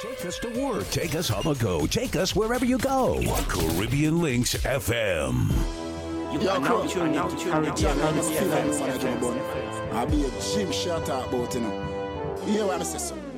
Take us to work. Take us on the go. Take us wherever you go. Caribbean Links FM. You are now tuning into Caribbean Links FM. I'll be a gym shot out about, you know. You hear what I say, son?